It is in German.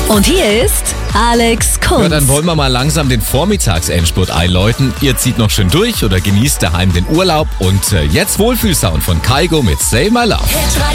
Und hier ist Alex Kunz. Ja, dann wollen wir mal langsam den Vormittagsendspurt einläuten. Ihr zieht noch schön durch oder genießt daheim den Urlaub. Und jetzt Wohlfühlsound von Kygo mit Save My Love.